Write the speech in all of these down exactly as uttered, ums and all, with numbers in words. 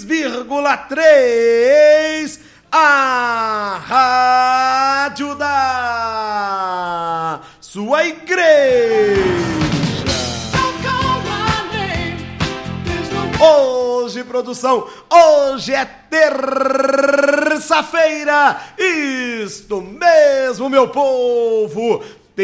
vírgula três, a rádio da sua igreja. Hoje, produção, hoje é terça-feira, isto mesmo, meu povo,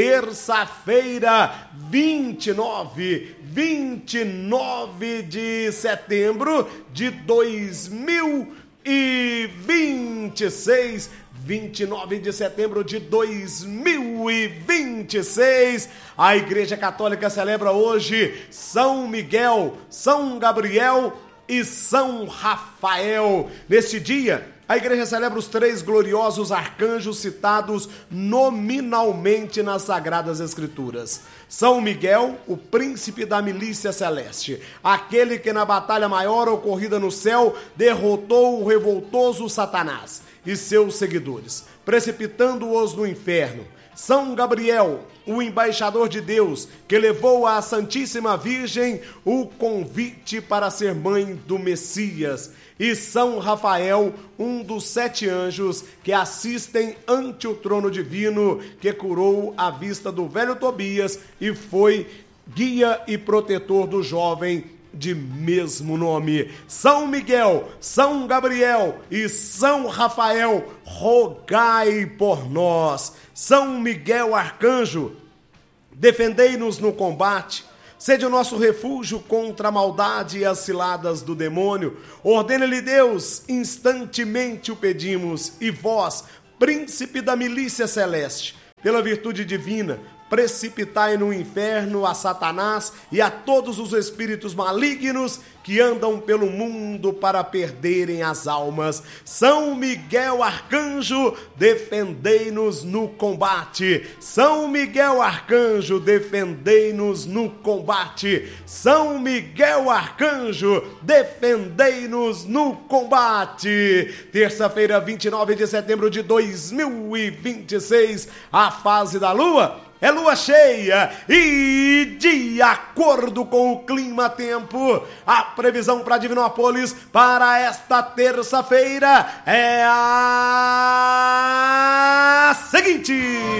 terça-feira, vinte e nove, vinte e nove de setembro de dois mil e vinte e seis, vinte e nove de setembro de dois mil e vinte e seis, a Igreja Católica celebra hoje São Miguel, São Gabriel e São Rafael. Neste dia, a Igreja celebra os três gloriosos arcanjos citados nominalmente nas Sagradas Escrituras. São Miguel, o príncipe da milícia celeste, aquele que na batalha maior ocorrida no céu derrotou o revoltoso Satanás e seus seguidores, precipitando-os no inferno. São Gabriel, o embaixador de Deus, que levou à Santíssima Virgem o convite para ser mãe do Messias. E São Rafael, um dos sete anjos que assistem ante o trono divino, que curou a vista do velho Tobias e foi guia e protetor do jovem de mesmo nome. São Miguel, São Gabriel e São Rafael, rogai por nós. São Miguel Arcanjo, defendei-nos no combate, sede o nosso refúgio contra a maldade e as ciladas do demônio. Ordene-lhe Deus, instantemente o pedimos, e vós, príncipe da milícia celeste, pela virtude divina, precipitai no inferno a Satanás e a todos os espíritos malignos que andam pelo mundo para perderem as almas. São Miguel Arcanjo, defendei-nos no combate. São Miguel Arcanjo, defendei-nos no combate. São Miguel Arcanjo, defendei-nos no combate. Terça-feira, vinte e nove de setembro de dois mil e vinte e seis, a fase da lua é lua cheia e, de acordo com o clima-tempo, a previsão para Divinópolis para esta terça-feira é a seguinte: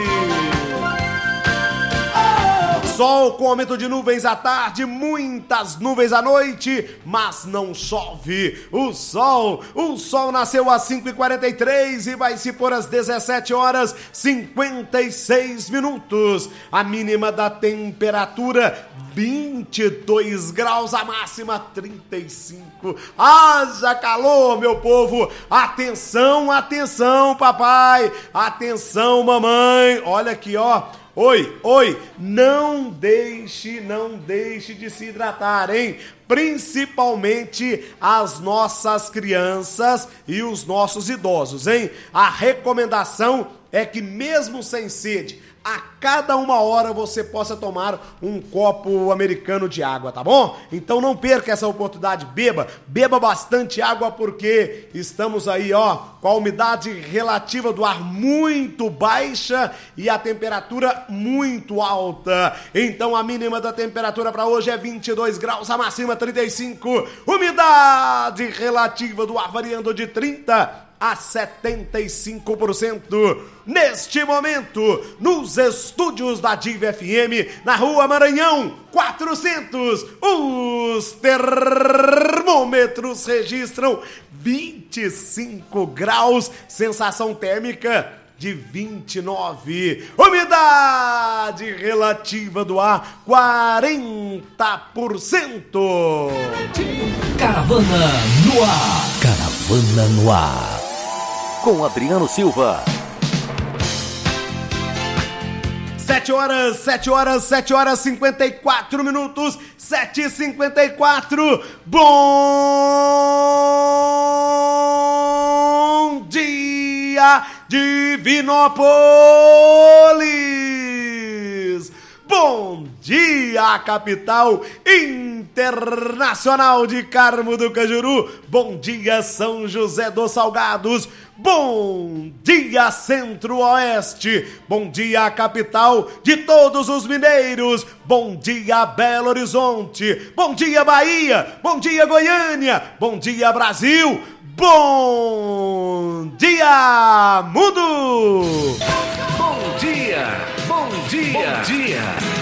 sol com aumento de nuvens à tarde, muitas nuvens à noite, mas não chove. O sol, o sol nasceu às cinco e quarenta e três e vai se pôr às dezessete horas e cinquenta e seis minutos. A mínima da temperatura, vinte e dois graus, a máxima trinta e cinco. Haja calor, meu povo. Atenção, atenção, papai. Atenção, mamãe. Olha aqui, ó. Oi, oi, não deixe, não deixe de se hidratar, hein? Principalmente as nossas crianças e os nossos idosos, hein? A recomendação é que mesmo sem sede, a cada uma hora você possa tomar um copo americano de água, tá bom? Então não perca essa oportunidade, beba, beba bastante água, porque estamos aí, ó, com a umidade relativa do ar muito baixa e a temperatura muito alta. Então a mínima da temperatura para hoje é vinte e dois graus, a máxima trinta e cinco, umidade relativa do ar variando de trinta a setenta e cinco por cento. Neste momento, nos estúdios da Diva F M, na Rua Maranhão, quatrocentos, os termômetros registram vinte e cinco graus, sensação térmica de vinte e nove, umidade relativa do ar quarenta por cento. Caravana no ar. Caravana no ar. Com Adriano Silva. Sete horas, sete horas, sete horas, cinquenta e quatro minutos, sete e cinquenta e quatro. Bom dia, Divinópolis! Bom dia, capital interior Internacional de Carmo do Cajuru. Bom dia, São José dos Salgados. Bom dia, Centro-Oeste. Bom dia, capital de todos os mineiros. Bom dia, Belo Horizonte. Bom dia, Bahia. Bom dia, Goiânia. Bom dia, Brasil. Bom dia, mundo. Bom dia, bom dia, bom dia.